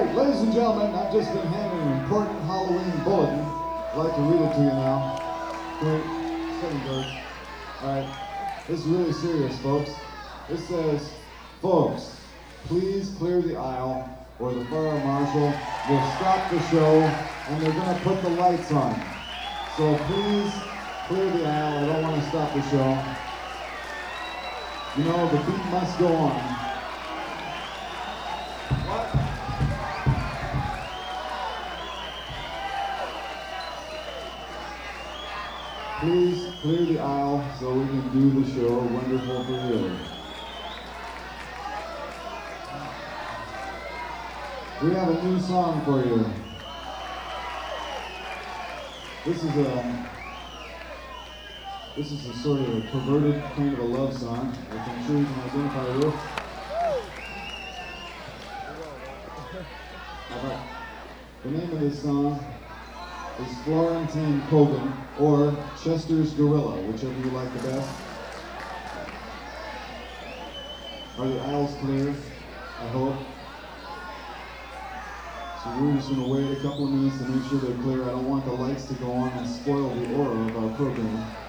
right, ladies and gentlemen, I've just been handed an important Halloween bulletin. I'd like to read it to you now. Wait, second George. All right, this is really serious, folks. It says, folks, please clear the aisle or the fire marshal will stop the show and they're gonna put the lights on. So please clear the aisle. I don't want to stop the show. You know, the beat must go on. What? Please clear the aisle so we can do the show. Wonderful for you. We have a new song for you. This is a sort of a perverted kind of a love song, which I'm sure you can identify with. The name of this song is Florentine Kogan, or Chester's Gorilla, whichever you like the best. Are the aisles clear? I hope. So we're just going to wait a couple of minutes to make sure they're clear. I don't want the lights to go on and spoil the aura of our program.